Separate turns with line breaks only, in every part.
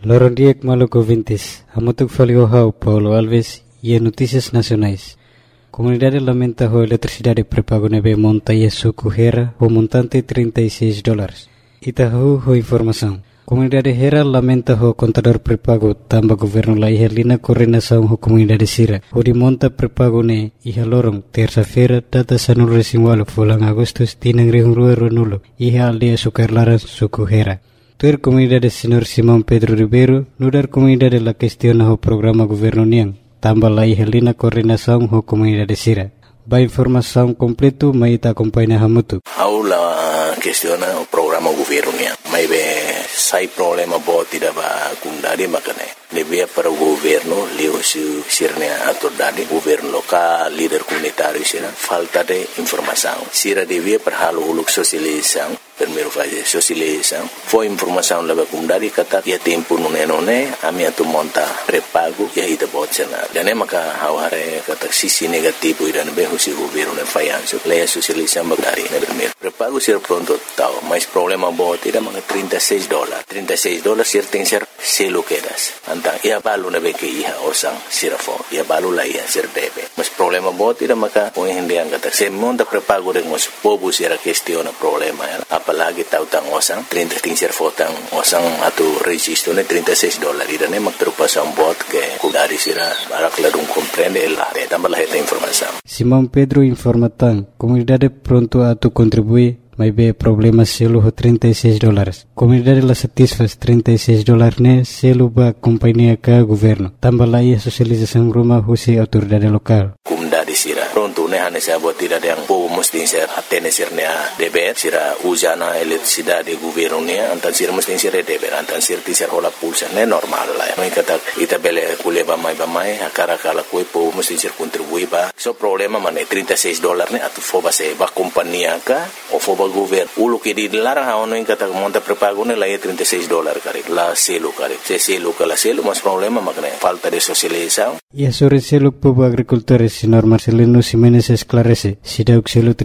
Lorondiek Maluco Vintes, Hamutuk Faliohau, Paulo Alves e Notícias Nacionais. Comunidade lamenta a eletricidade pré-pago neve montanha suco Hera, o montante $36. Itahu ho informação. Comunidade Hera lamenta o contador pré-pago tamba governo la ihalina coordenação ho comunidade Sira. O de monta pré-pago ne iha lorong terça-feira data sanul resimwalo fulang Agustus tinang rihungrua ronulo iha aldea Sukarlaran suco Hera. Tuer comunidade Senhor Simão Pedro Ribeiro nudar comunidade la questiona o programa governo niang tamba la ihalina coordenação ho comunidade Sira. Ba informação completo maita acompanha hamutu.
Aula questiona o programa governo niang. May be sai problema boti da ba kundari makane. Lebih para o governo leo sirne autoridade governo local líder comunitário sira falta de informação. Sira devia para halo uluk sosialização. Primeiro fase sosialização. Foi informação leva kundari kata ya tempo nune ami atu monta pré-pago ya ita botsena. Dan maka haware kata sisi negativo ida be husi governo ne fayanso. Leia sosialização bagari ne primeiro. Pré-pago sira pronto tau, mas problema boti da mga $36. $36 sir tem ser selo quedas. Antang ia balu na beke iha osang sirafo. Ia balu la iha sir debe. Mas problema boti da maka o hindi ang kata. Se monta pré-pago rin mo pobo sira questiona problema. Apalagi tautang osang 30 ting sir fotang osang atu registro ne $36. Ida ne magtrupa sa bot ke kudari sira barak ladung comprende la tambah la heta informação.
Simão Pedro informatan comunidade pronto atu contribui mas be problema selo ho $36. Comunidade la satisfaz $36 ne selo ba companhia ka governo. Tambah la ia sosialização rumah husi autoridade lokal.
Comunidade sira pronto ne hane sa bot tidak yang po mesti ser atene sir ne deber sira usana eletricidade governo ne antan sir mesti sir deber antan sir tisir hola pulsa ne normal la. Mai kata ita bele kuleba mai akara kala koi po mesti sir contribui ba. So problema mane $36 ne atu foba se ba companhia ka o foba governo ulo que di larang haono in kata monta pré-pago ne la $36 kare la selo kare se selo kala selo mas problema makne falta de socialização.
E sobre selo povo agricultores senhor Marcelino Ximenes esclarece se dá o selo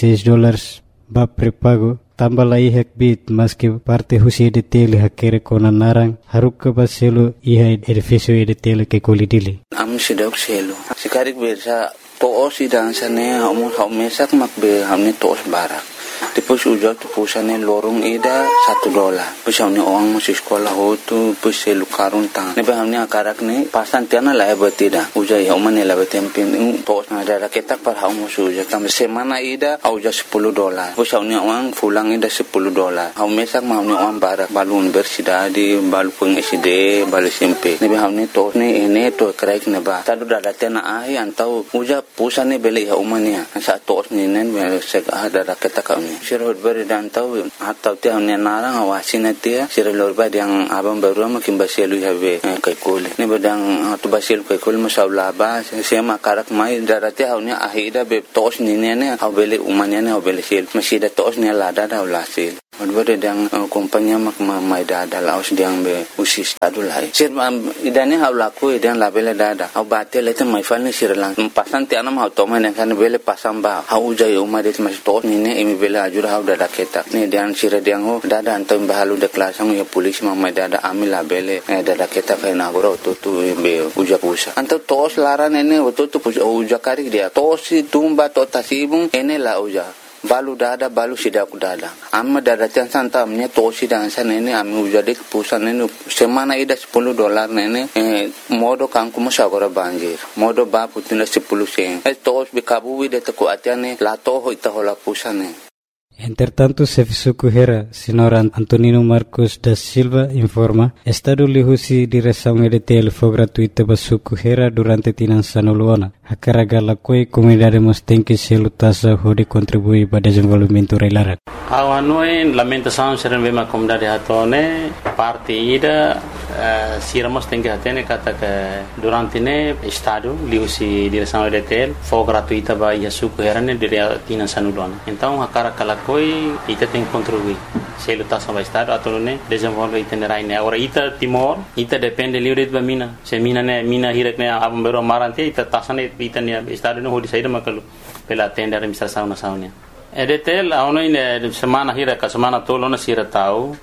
$36 ba pré-pago tambah la ihak bit mas que parte husi de tele hakere kona narang haruk ke baselo iha edifício de tele que colidili
am sidok selo sikarik bersa to osidang sane hamun mesak makbe hamne tos barak Depois ujak tu pusane lorong ida $1. Pusau ni orang masih sekolah tu pusai lukarun tang. Nebe hamni akarak ni pasan tiana lah betida. Ujak ya umane lah betempin. Tos ada ketak par hau musuh ujak tam semana ida ujak $10. Pusau ni orang fulang ida $10. Hau mesak mau ni orang barak balun bersida di balu peng SD balu SMP. Nebe hamni tos ni ene to kraik neba. Tadu dada tiana ahi antau ujak pusane beli ya umane. Sa tos ni nen sek ada ketak kau ni. Sirot beri dan tahu atau tiang ni narang awasin dia sirot beri yang abang baru makin basilu habe kaikul ni bedang tu basilu kaikul masalah bah sema karak mai darati hau ni ahida be tos ni ne hau beli umanya ne hau beli sil masih ada tos ni lada dah ulasil Odbere dang kompanya mak mai dada laos diang be usis adulai. Sir idane hau laku idan labele dada. Hau batele te mai falni sirlang. Pasan ti anam hau toma ne kan bele pasam ba. Hau jai umadet mas to ni ne emi bele ajur hau dada keta. Ne dian sir diang ho dada antam bahalu de klasang ya polis mai dada ami labele dada keta kai nagoro tu be uja pusa. Antam tos laran ene tu uja kari dia. Tosi tumba to tasibung ene la uja. Balu dada balu sidak dada amma dada tiang santa amnya tosi dan sana ini ami ujadik pusan ini semana ida $10 nene modo kangku musagora banjir modo ba putina 10 sen tos bikabu ide teku atiane lato ho ita hola pusane.
Entretanto, Sefisu Hera, senhor Antonino Marcos da Silva, informa, Estado lihusi direção EDTL foi gratuita para Suku Hera durante Tinançano Luana. A carga la coi comunidade tem que se lutasa de contribuir para o desenvolvimento reilara.
A noi lamentação ser uma comunidade hatone parte ida siramos tem que atene kata que durante ne Estado lihusi direção EDTL foi gratuita para Suku Hera ne dire Tinançano Luana. Então a carga la coi ita tem que contribuir. Se lutasa para Estado atau ne desenvolve itinerário ne. Agora ita Timor ita depende livre de mina. Se mina hirak ne abang baru marante ita tasane ita ne Estado ne hodi saída makalu pela tenda administração nacional. EDTL a ono semana hirak semana tolo na sira tau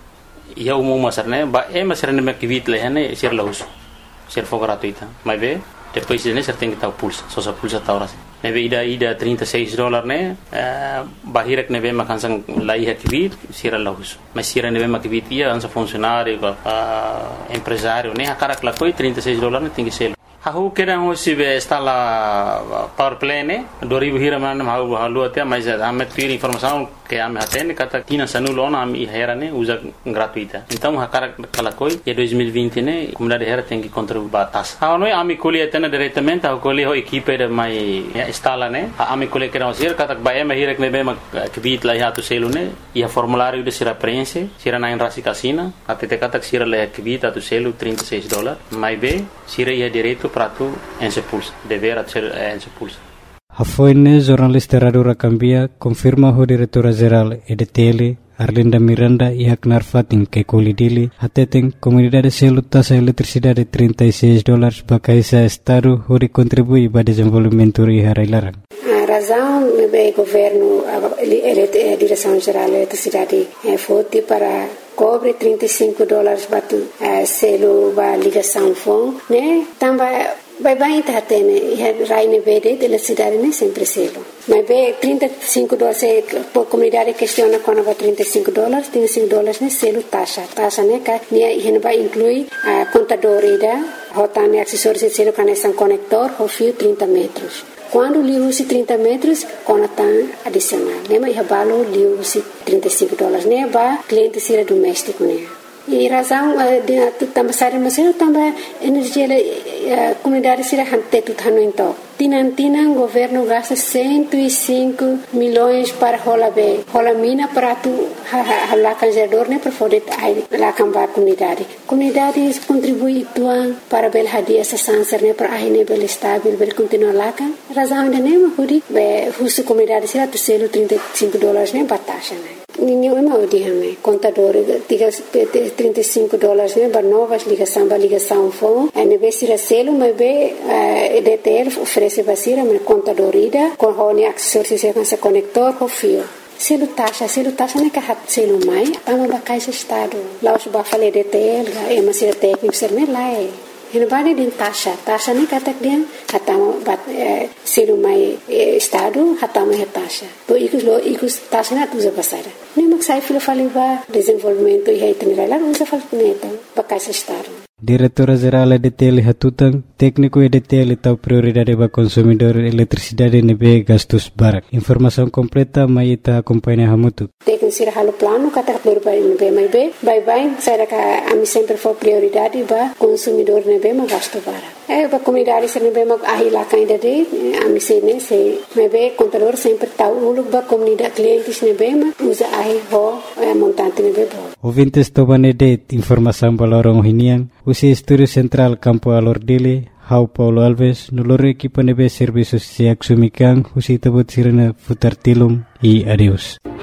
ia umum masar né ba masar né makivit leh né ser lahus ser for gratuita mas be depois né ser tem que tal pulsa só pulsa tauras né be ida $36 né bahirak né be makansang lai hakivit ser lahus mas ser né be makivit ia ansa funcionário empresário né akarak la koi $36 né tem que ser Aku kira hoje está lá power play né 2000 hira mana halu até mas ame ter informação que ame até né kata tina sanulona ame hera né usa gratuita então hakara kala koi e 2020 né comunidade hera tem que contribuir batas não é ame colhe até diretamente a colhe ho equipe de mai instala né ame colhe kira hoje kata ba ame hira que bem que bit lá já tu selo né e a formulário de sira preenche sira na rasi casina até kata sira lá que bit tu selo $36 mais bem sira ia direito para tu expulsa dever ser expulsa.
Hafoine jornalista Radio Rakambia confirma o diretora geral EDTL Arlinda Miranda e Haknar Fatin que colidili atetem comunidade selo taxa eletricidade $36 bakaisa estado hori contribui para desenvolvimento e harailarang.
A razão do governo a direção geral da eletricidade foi para cobre $35 batu selo ba ligação fon né também vai tá tendo raine verde da cidade né sempre selo mas be $35 por comunidade questiona quando vai $35 né selo taxa né que né vai incluir a contador ida rotane acessórios selo conexão conector o fio 30 metros. Quando li usi 30 metros, conatan adicional. Né? Mas balo li usi $35. Né? Ba cliente sira doméstico né. E razão de também sair mas eu também energia comunidade sira hante tudo hano então. Tinan governo gasta 105 milhões para rola mina para tu lá canjador né para poder lá cambar comunidade contribui tuan para bel hadia essa sanser né para aí né bel estável bel continuar lá kan razão de né hudi be husu comunidade sira tu selo $35 né batasha né ninguém é mal de hame contador diga $35 né para novas ligação fone é né sira selo mas be EDTL oferece basira men contador ida com honi acessórios e com conector o fio selo taxa né que hat selo mai tama ba caixa estado lá os ba fale EDTL é mas sira técnico ser né lá é Hinabani din taxa ni katak dia hatama bat selo mai estado hatama he taxa to ikus taxa na tuza pasara ni maksai filo faliba desenvolvimento e itinerário lá usa falneta ba caixa estado
Diretora Geral EDTL Hatutang, técnico EDTL tau prioridade para consumidor eletricidade nebe gastos barak. Informação completa mai ita acompanha hamutu.
Técnico sira halo plano kata berbai nebe mai be, bye saya ka ami sempre for prioridade para consumidor nebe ma gasto barak. Ba comunidade sira nebe ma ahila kainda de ami sene se nebe contador sempre tau uluk ba comunidade clientes nebe ma usa ahi ho montante nebe bo.
Ouvintes tobanede informação balorong hinian. Usi Estúdio Central Campo Alordile, Hau Paulo Alves, noloro equipa nebe serviços se axumikan, usi tabut sirena futar tilum e adeus.